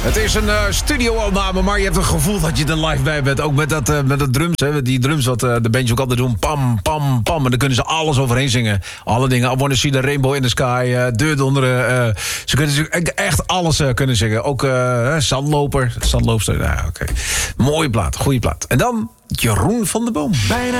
Het is een studio-opname, maar je hebt een gevoel dat je er live bij bent. Ook met dat drums, hè, die drums wat de bandjes ook altijd doen. Pam, pam, pam. En dan kunnen ze alles overheen zingen. Alle dingen. I wanna see the rainbow in the sky. Deur donderen. Ze kunnen echt alles kunnen zingen. Ook zandloper. Zandloopster. Nou, oké. Mooie plaat. Goeie plaat. En dan Jeroen van der Boom.